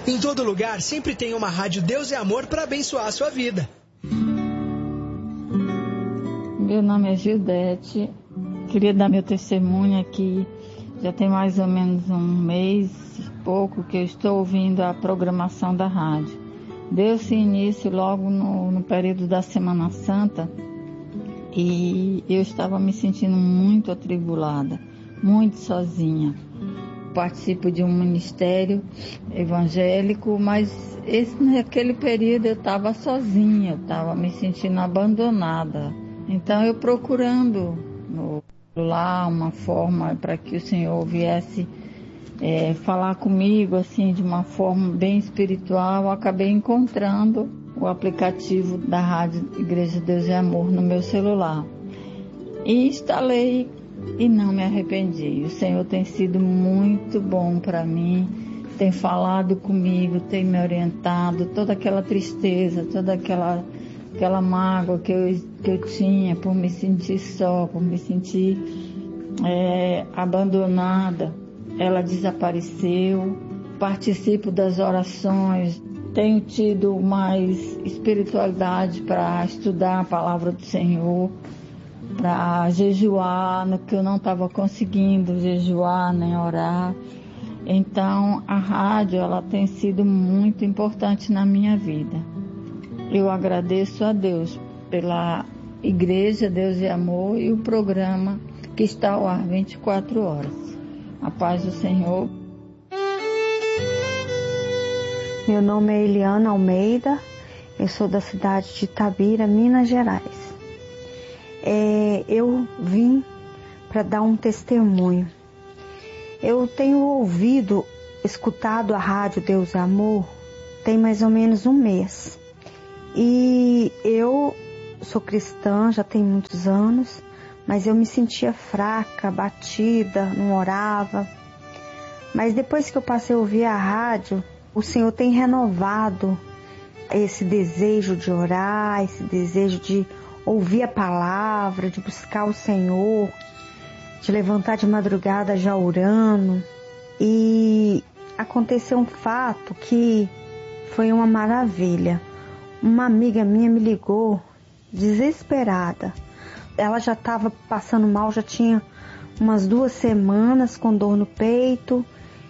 Em todo lugar, sempre tem uma rádio Deus é Amor para abençoar a sua vida. Meu nome é Gildete. Queria dar meu testemunho aqui. Já tem mais ou menos um mês e pouco que eu estou ouvindo a programação da rádio. Deu-se início logo no período da Semana Santa e eu estava me sentindo muito atribulada, muito sozinha. Participo de um ministério evangélico, mas naquele período eu estava sozinha, eu estava me sentindo abandonada. Então eu procurando lá uma forma para que o Senhor viesse falar comigo assim de uma forma bem espiritual, eu acabei encontrando o aplicativo da Rádio Igreja Deus é Amor no meu celular. E instalei e não me arrependi. O Senhor tem sido muito bom para mim, tem falado comigo, tem me orientado, toda aquela tristeza, toda aquela mágoa que eu tinha por me sentir só, por me sentir abandonada, ela desapareceu. Participo das orações, tenho tido mais espiritualidade para estudar a palavra do Senhor, para jejuar, no que eu não estava conseguindo jejuar nem orar. Então a rádio ela tem sido muito importante na minha vida. Eu agradeço a Deus pela Igreja Deus e Amor e o programa que está ao ar 24 horas. A paz do Senhor. Meu nome é Eliana Almeida, eu sou da cidade de Itabira, Minas Gerais. Eu vim para dar um testemunho. Eu tenho escutado a rádio Deus é Amor, tem mais ou menos um mês. E eu sou cristã, já tem muitos anos, mas eu me sentia fraca, abatida, não orava. Mas depois que eu passei a ouvir a rádio, o Senhor tem renovado esse desejo de orar, esse desejo de ouvir a palavra, de buscar o Senhor, de levantar de madrugada já orando. E aconteceu um fato que foi uma maravilha. Uma amiga minha me ligou desesperada. Ela já estava passando mal, já tinha umas 2 semanas com dor no peito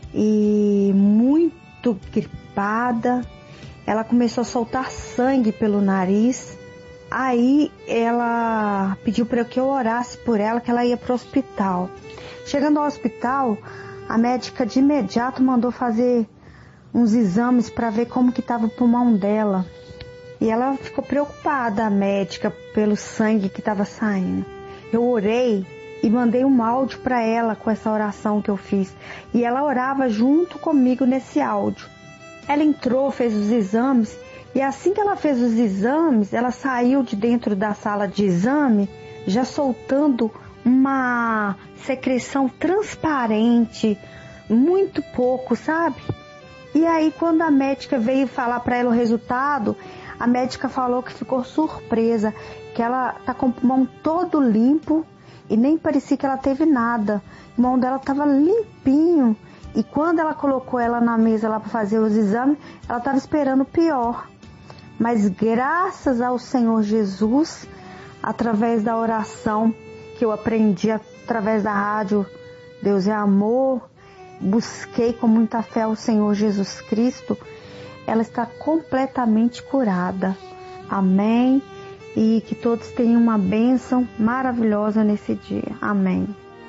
e muito gripada. Ela começou a soltar sangue pelo nariz. Aí ela pediu para que eu orasse por ela, que ela ia para o hospital. Chegando ao hospital, a médica de imediato mandou fazer uns exames para ver como que estava o pulmão dela. E ela ficou preocupada, a médica, pelo sangue que estava saindo. Eu orei e mandei um áudio para ela com essa oração que eu fiz. E ela orava junto comigo nesse áudio. Ela entrou, fez os exames. E assim que ela fez os exames, ela saiu de dentro da sala de exame, já soltando uma secreção transparente, muito pouco, sabe? E aí quando a médica veio falar para ela o resultado, a médica falou que ficou surpresa, que ela tá com o pulmão todo limpo e nem parecia que ela teve nada. O pulmão dela estava limpinho. E quando ela colocou ela na mesa lá para fazer os exames, ela estava esperando o pior. Mas graças ao Senhor Jesus, através da oração que eu aprendi através da rádio Deus é Amor, busquei com muita fé o Senhor Jesus Cristo, ela está completamente curada. Amém? E que todos tenham uma bênção maravilhosa nesse dia. Amém.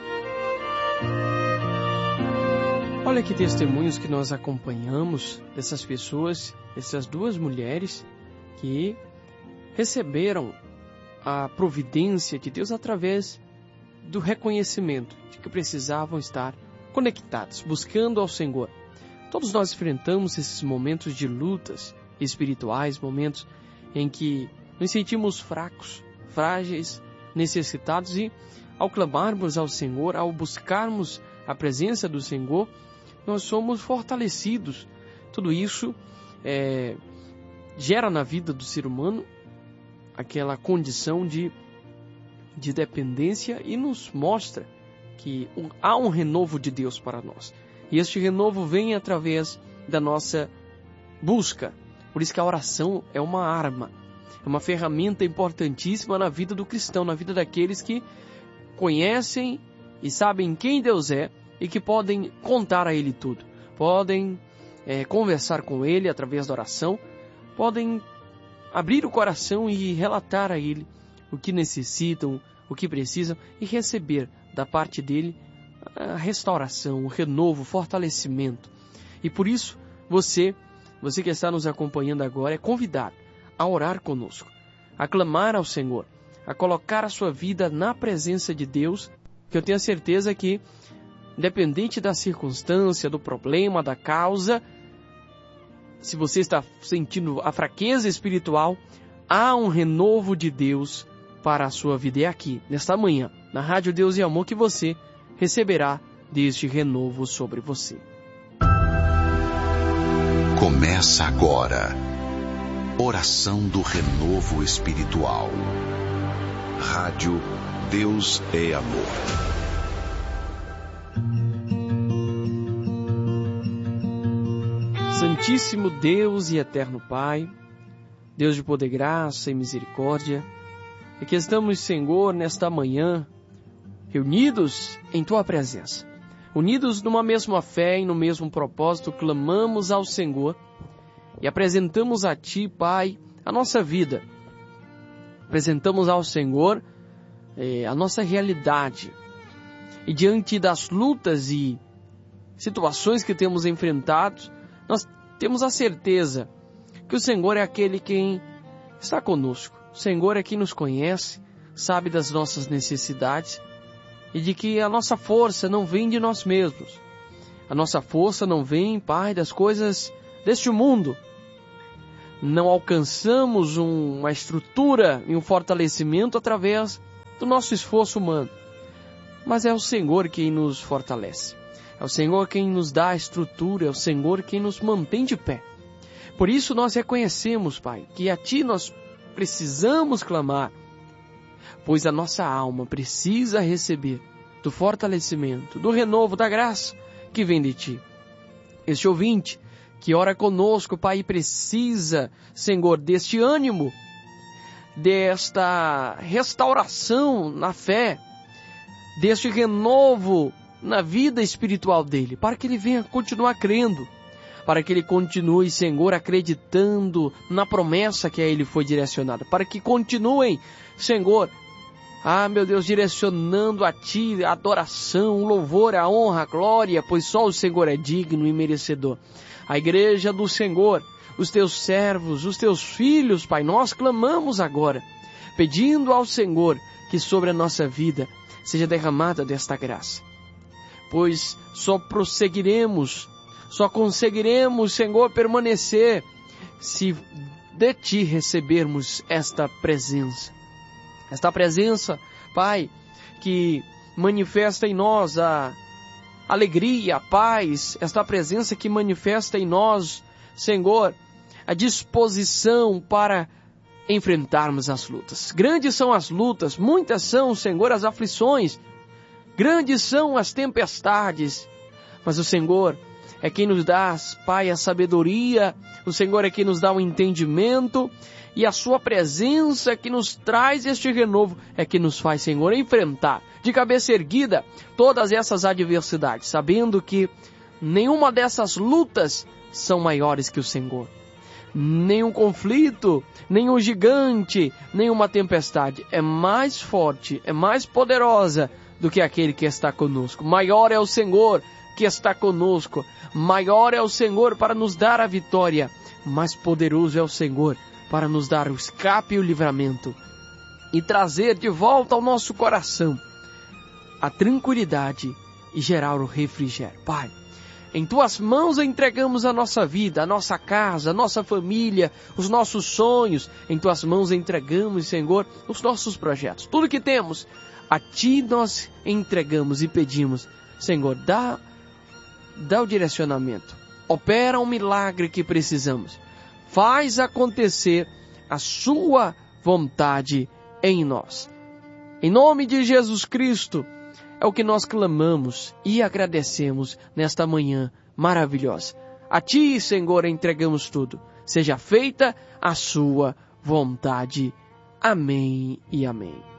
Olha que testemunhos que nós acompanhamos dessas pessoas, essas 2 mulheres que receberam a providência de Deus através do reconhecimento de que precisavam estar conectados, buscando ao Senhor. Todos nós enfrentamos esses momentos de lutas espirituais, momentos em que nos sentimos fracos, frágeis, necessitados e ao clamarmos ao Senhor, ao buscarmos a presença do Senhor, nós somos fortalecidos. Tudo isso gera na vida do ser humano aquela condição de dependência e nos mostra que há um renovo de Deus para nós. E este renovo vem através da nossa busca. Por isso que a oração é uma arma, é uma ferramenta importantíssima na vida do cristão, na vida daqueles que conhecem e sabem quem Deus é e que podem contar a Ele tudo. Podem conversar com Ele através da oração, podem abrir o coração e relatar a Ele o que necessitam, o que precisam e receber da parte dEle a restauração, o renovo, o fortalecimento. E por isso, você que está nos acompanhando agora, é convidado a orar conosco, a clamar ao Senhor, a colocar a sua vida na presença de Deus, que eu tenho a certeza que, independente da circunstância, do problema, da causa, se você está sentindo a fraqueza espiritual, há um renovo de Deus para a sua vida. É aqui, nesta manhã, na Rádio Deus e Amor, que você receberá deste renovo sobre você. Começa agora, Oração do Renovo Espiritual. Rádio Deus é Amor. Santíssimo Deus e eterno Pai, Deus de poder, graça e misericórdia, aqui estamos, Senhor, nesta manhã, reunidos em Tua presença, unidos numa mesma fé e no mesmo propósito, clamamos ao Senhor e apresentamos a Ti, Pai, a nossa vida. Apresentamos ao Senhor a nossa realidade. E diante das lutas e situações que temos enfrentado, nós temos a certeza que o Senhor é aquele quem está conosco. O Senhor é quem nos conhece, sabe das nossas necessidades e de que a nossa força não vem de nós mesmos. A nossa força não vem, Pai, das coisas deste mundo. Não alcançamos uma estrutura e um fortalecimento através do nosso esforço humano. Mas é o Senhor quem nos fortalece. É o Senhor quem nos dá a estrutura, é o Senhor quem nos mantém de pé. Por isso nós reconhecemos, Pai, que a Ti nós precisamos clamar, pois a nossa alma precisa receber do fortalecimento, do renovo, da graça que vem de Ti. Este ouvinte que ora conosco, Pai, precisa, Senhor, deste ânimo, desta restauração na fé, deste renovo na vida espiritual dele, para que ele venha continuar crendo, para que ele continue, Senhor, acreditando na promessa que a ele foi direcionada, para que continuem, Senhor, meu Deus, direcionando a Ti a adoração, o louvor, a honra, a glória, pois só o Senhor é digno e merecedor. A igreja do Senhor, os Teus servos, os Teus filhos, Pai, nós clamamos agora, pedindo ao Senhor que sobre a nossa vida seja derramada desta graça. Pois só prosseguiremos, só conseguiremos, Senhor, permanecer se de Ti recebermos esta presença. Esta presença, Pai, que manifesta em nós a alegria, a paz, esta presença que manifesta em nós, Senhor, a disposição para enfrentarmos as lutas. Grandes são as lutas, muitas são, Senhor, as aflições, grandes são as tempestades, mas o Senhor é quem nos dá, Pai, a sabedoria, o Senhor é quem nos dá o entendimento, e a Sua presença que nos traz este renovo é que nos faz, Senhor, enfrentar de cabeça erguida todas essas adversidades, sabendo que nenhuma dessas lutas são maiores que o Senhor. Nenhum conflito, nenhum gigante, nenhuma tempestade é mais forte, é mais poderosa do que aquele que está conosco. Maior é o Senhor que está conosco, maior é o Senhor para nos dar a vitória, mais poderoso é o Senhor para nos dar o escape e o livramento e trazer de volta ao nosso coração a tranquilidade e gerar o refrigério. Pai, em Tuas mãos entregamos a nossa vida, a nossa casa, a nossa família, os nossos sonhos. Em Tuas mãos entregamos, Senhor, os nossos projetos. Tudo que temos, a Ti nós entregamos e pedimos. Senhor, dá o direcionamento. Opera um milagre que precisamos. Faz acontecer a Sua vontade em nós. Em nome de Jesus Cristo, é o que nós clamamos e agradecemos nesta manhã maravilhosa. A Ti, Senhor, entregamos tudo. Seja feita a Sua vontade. Amém e amém.